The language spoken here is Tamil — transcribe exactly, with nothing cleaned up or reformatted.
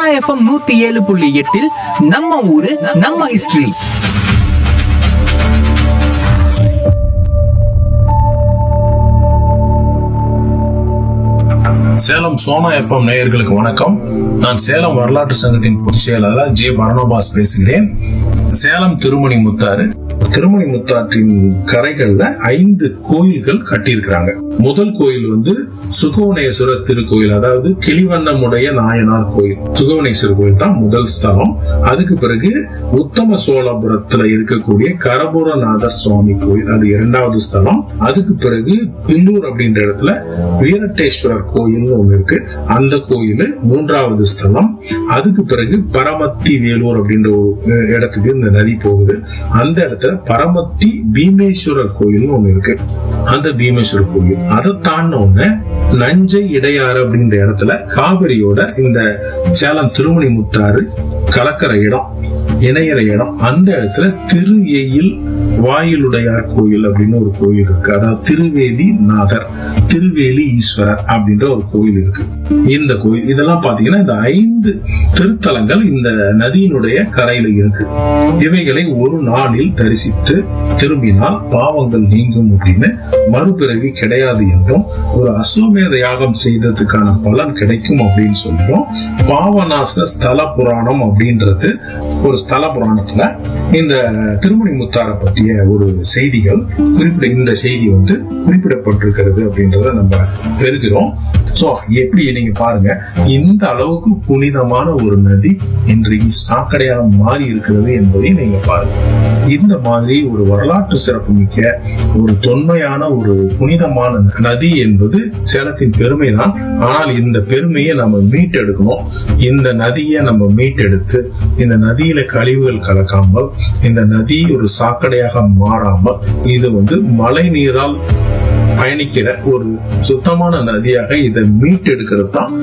சோனா எஃப்எம் நூத்தி ஏழு புள்ளி எட்டில் நம்ம ஊரு நம்ம ஹிஸ்டரி. சேலம் சோனா எஃப்எம் நேயர்களுக்கு வணக்கம். நான் சேலம் வரலாற்று சங்கத்தின் பொதுச் செயலாளர் ஜே பரணபாஸ் பேசுகிறேன். சேலம் திருமணி முத்தாறு திருமணி முத்தாற்றின் கரைகள்ல ஐந்து கோயில்கள் கட்டியிருக்கிறாங்க. முதல் கோயில் வந்து சுகவனேஸ்வரர் திருக்கோயில், அதாவது கிளிவண்ணமுடைய நாயனார் கோயில். சுகவனேஸ்வரர் கோயில் தான் முதல் ஸ்தலம். அதுக்கு பிறகு உத்தம சோழபுரத்துல இருக்கக்கூடிய கரபுரநாதர் சுவாமி கோயில், அது இரண்டாவது ஸ்தலம். அதுக்கு பிறகு பில்லூர் அப்படின்ற இடத்துல வீரட்டேஸ்வரர் கோயில் ஒண்ணு இருக்கு, அந்த கோயில் மூன்றாவது ஸ்தலம். அதுக்கு பிறகு பரமத்தி வேலூர் அப்படின்ற ஒரு இடத்துக்கு இந்த நதி போகுது, அந்த இடத்துல பரமத்தி பீமேஸ்வரர் கோயில் ஒண்ணு இருக்கு, அந்த பீமேஸ்வரர் கோயில். அதை தாண்டின நஞ்சை இடையாறு அப்படின்ற இடத்துல காவிரியோட இந்த சேலம் திருமணி முத்தாறு கலக்கிற இடம், இணையற இடம், அந்த இடத்துல திரு எயில் வாயிலுடையார் கோயில் அப்படின்னு ஒரு கோயில் இருக்கு. அதாவது திருவேலி நாதர், திருவேலி ஈஸ்வரர் அப்படின்ற ஒரு கோயில் இருக்கு. இந்த கோயில் இதெல்லாம் பாத்தீங்கன்னா இந்த ஐந்து திருத்தலங்கள் இந்த நதியினுடைய கரையில இருக்கு. இவைகளை ஒரு நாளில் தரிசித்து திரும்பினால் பாவங்கள் நீங்கும் அப்படின்னு, மறுபிறவி கிடையாது என்றும், ஒரு அஸ்வமேத யாகம் செய்ததுக்கான பலன் கிடைக்கும் அப்படின்னு சொல்றோம். பாவநாச ஸ்தல புராணம் அப்படின்றது ஒரு ஸ்தல புராணத்துல இந்த திருமணி முத்தாரை பற்றிய ஒரு செய்திகள் குறிப்பிட இந்த செய்தி வந்து குறிப்பிடப்பட்டிருக்கிறது அப்படின்றத நம்ம பெறுகிறோம். சோ எப்படி நீங்க பாருங்க, இந்த அளவுக்கு புனிதமான ஒரு நதி இன்றைக்கு சாக்கடையாக மாறி இருக்கிறது என்பதை நீங்க பாருங்க. இந்த மாதிரி ஒரு வரலாற்று சிறப்பு மிக்க ஒரு தொன்மையான ஒரு புனிதமான நதி என்பது சேலத்தின் பெருமை தான். ஆனால் இந்த பெருமையை நம்ம மீட்டெடுக்கணும். இந்த நதியை நம்ம மீட்டெடுத்து இந்த நதியில கழிவுகள் கலக்காமல், இந்த நதி ஒரு சாக்கடையாக மாறாமல், இது வந்து மழை நீரால் பயணிக்கிற ஒரு சுத்தமான நதியாக இதை மீட்டெடுக்கிறது தான்